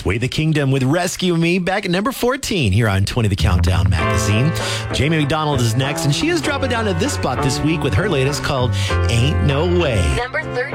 Sway the Kingdom with Rescue Me back at number 14 here on 20 The Countdown magazine. Jamie McDonald is next, and she is dropping down to this spot this week with her latest called Ain't No Way. Number 13.